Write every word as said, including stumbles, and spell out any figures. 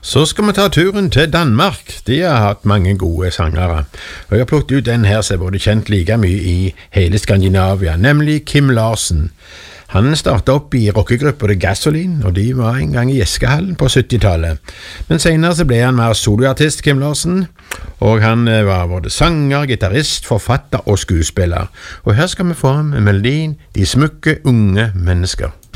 Så skal vi ta turen til Danmark. De har hatt mange gode sangere. Og jeg har plukket ut den her som er både kjent like mye i hele Skandinavia, nemlig Kim Larsen. Han startet opp i rockegrupper The Gasoline, og de var en gang i Eskehallen på syttitallet. Men senere så ble han mer soloartist, Kim Larsen, og han var både sanger, gitarist, forfatter og skuespiller. Og her skal vi få ham med melodien De smukke unge mennesker.